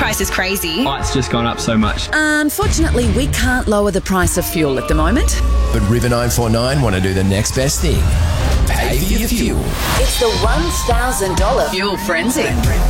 price is crazy. Oh, it's just gone up so much. Unfortunately, we can't lower the price of fuel at the moment. But River 949 want to do the next best thing. Pay for your fuel. It's the $1,000 fuel frenzy.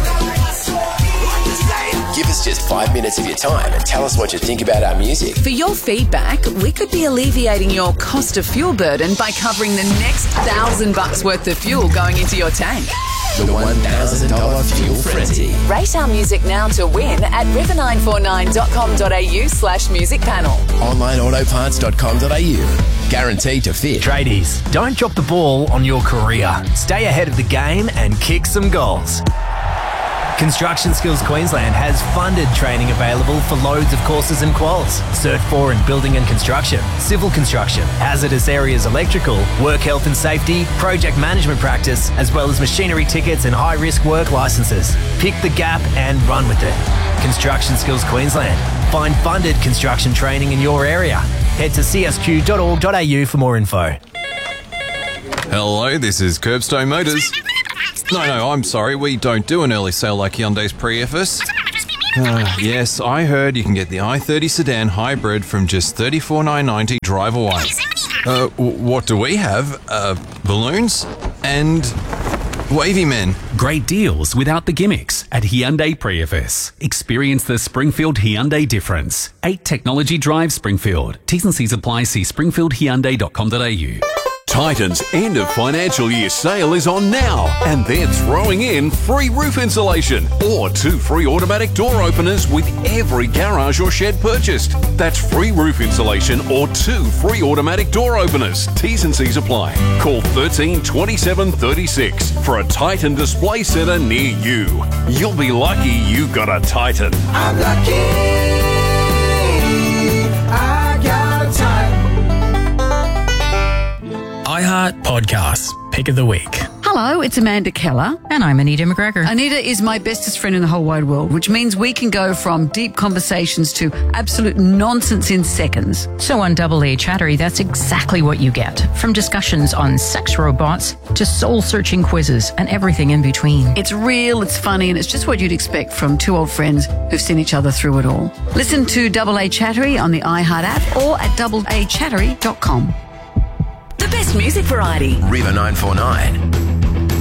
Give us just 5 minutes of your time and tell us what you think about our music. For your feedback, we could be alleviating your cost of fuel burden by covering the next $1,000 worth of fuel going into your tank. The $1,000 Fuel Frenzy. Rate our music now to win at river949.com.au/music panel. Onlineautoparts.com.au. Guaranteed to fit. Tradies, don't drop the ball on your career. Stay ahead of the game and kick some goals. Construction Skills Queensland has funded training available for loads of courses and quals. Cert 4 in building and construction, civil construction, hazardous areas electrical, work health and safety, project management practice, as well as machinery tickets and high-risk work licenses. Pick the gap and run with it. Construction Skills Queensland. Find funded construction training in your area. Head to csq.org.au for more info. Hello, this is Curbstone Motors. No, I'm sorry, we don't do an early sale like Hyundai's Pre-Efforts. Yes, I heard you can get the i30 sedan hybrid from just $34,990 drive away. What do we have? Balloons? And wavy men. Great deals without the gimmicks at Hyundai Pre-Efforts. Experience the Springfield Hyundai difference. 8 technology drive Springfield. T's and C's apply. See springfieldhyundai.com.au. Titan's end of financial year sale is on now, and they're throwing in free roof insulation or 2 free automatic door openers with every garage or shed purchased. That's free roof insulation or 2 free automatic door openers. T's and C's apply. Call 13 27 36 for a Titan display centre near you. You'll be lucky you got a Titan. I'm lucky I got a Titan. iHeart Podcasts, Pick of the Week. Hello, it's Amanda Keller. And I'm Anita McGregor. Anita is my bestest friend in the whole wide world, which means we can go from deep conversations to absolute nonsense in seconds. So on Double A Chattery, that's exactly what you get. From discussions on sex robots to soul-searching quizzes and everything in between. It's real, it's funny, and it's just what you'd expect from 2 old friends who've seen each other through it all. Listen to Double A Chattery on the iHeart app or at doubleachattery.com. The best music variety. River 949.